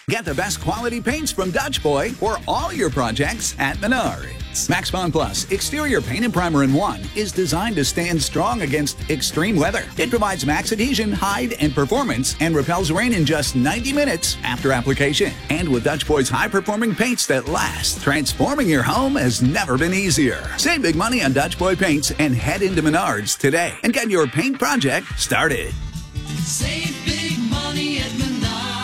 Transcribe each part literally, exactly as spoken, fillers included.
Get the best quality paints from Dutch Boy for all your projects at Menards. Max Bond Plus Exterior Paint and Primer in One is designed to stand strong against extreme weather. It provides max adhesion, hide, and performance and repels rain in just ninety minutes after application. And with Dutch Boy's high-performing paints that last, transforming your home has never been easier. Save big money on Dutch Boy paints and head into Menards today and get your paint project started. Save big money at Menards.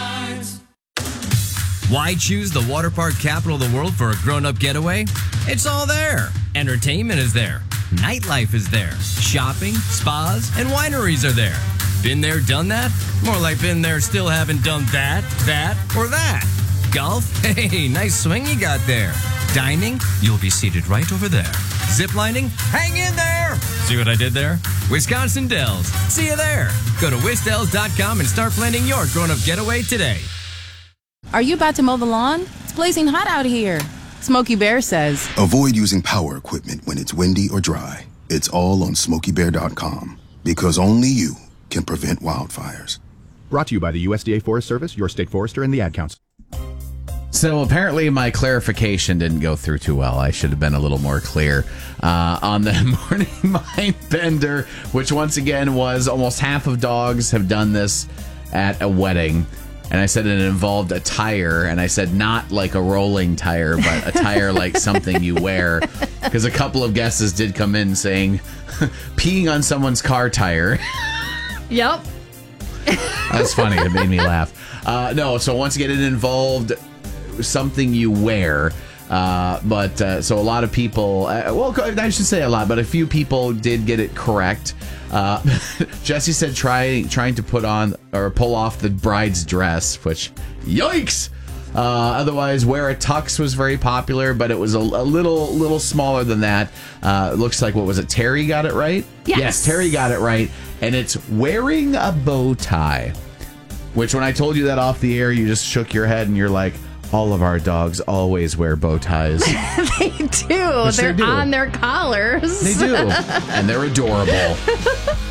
Why choose the water park capital of the world for a grown-up getaway? It's all there. Entertainment is there. Nightlife is there. Shopping, spas, and wineries are there. Been there, done that? More like been there, still haven't done that, that, or that. Golf? Hey, nice swing you got there. Dining? You'll be seated right over there. Ziplining? Hang in there! See what I did there? Wisconsin Dells. See you there. Go to wisdells dot com and start planning your grown-up getaway today. Are you about to mow the lawn? It's blazing hot out here. Smokey Bear says, avoid using power equipment when it's windy or dry. It's all on smokey bear dot com because only you can prevent wildfires. Brought to you by the U S D A Forest Service, your state forester, and the Ad Council. So apparently my clarification didn't go through too well. I should have been a little more clear uh, on the morning mind bender, which once again was almost half of dogs have done this at a wedding. And I said it involved a tire, and I said not like a rolling tire, but a tire like something you wear. Because a couple of guesses did come in saying peeing on someone's car tire. Yep. That's funny. It made me laugh. Uh, no, so once again, it involved something you wear. Uh, but uh, so a lot of people, uh, well, I should say a lot, but a few people did get it correct. Uh, Jesse said try, trying to put on or pull off the bride's dress, which, yikes! Uh, otherwise, wear a tux was very popular, but it was a, a little little smaller than that. Uh, looks like, what was it? Terry got it right? Yes. Yes, Terry got it right. And it's wearing a bow tie, which when I told you that off the air, you just shook your head and you're like, all of our dogs always wear bow ties. They do. Which They're they do. on their collars. They do. And they're adorable.